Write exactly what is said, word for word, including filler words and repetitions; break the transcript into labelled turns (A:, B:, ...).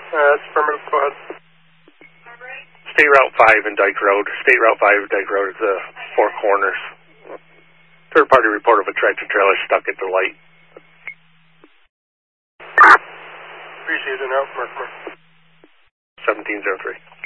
A: that's affirmative. Go ahead.
B: State Route five and Dyke Road. State Route five and Dyke Road is the four corners. Third-party report of a tractor trailer stuck at the light.
A: Appreciate it. Out, Mark, Mark.
B: seventeen oh three.